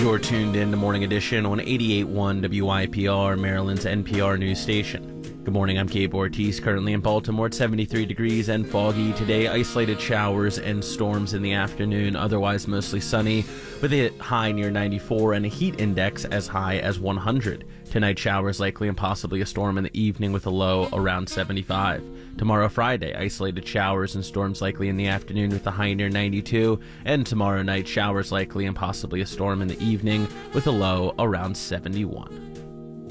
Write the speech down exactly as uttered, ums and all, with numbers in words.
You're tuned in to Morning Edition on eighty-eight point one W I P R, Maryland's N P R news station. Good morning, I'm Gabe Ortiz, currently in Baltimore at seventy-three degrees and foggy. Today, isolated showers and storms in the afternoon, otherwise mostly sunny, with a high near ninety-four and a heat index as high as one hundred. Tonight, showers likely and possibly a storm in the evening with a low around seventy-five. Tomorrow, Friday, isolated showers and storms likely in the afternoon with a high near ninety-two. And tomorrow night, showers likely and possibly a storm in the evening with a low around seventy-one.